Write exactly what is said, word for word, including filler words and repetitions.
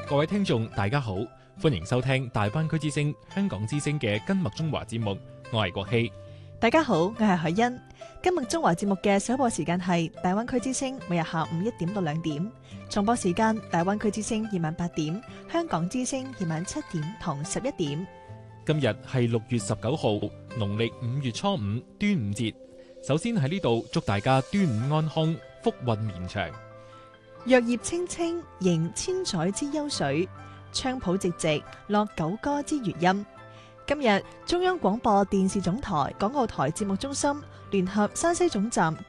各位聽眾大家好，歡迎收聽大灣區之聲香港之聲嘅金麥中華節目，我係國希。 大家好，我係海欣。金麥中華節目嘅首播時間係大灣區之聲，每日下午一點到兩點，重播時間大灣區之聲夜晚八點，香港之聲夜晚七點同十一點。 今日係六月十九號，農曆五月初五，端午節。首先喺呢度祝大家端午安康，福運綿長。 若葉青青，迎千載之憂水；菖蒲直直，落九歌之餘音。今日中央廣播電視總台港澳台節目中心聯合山西總站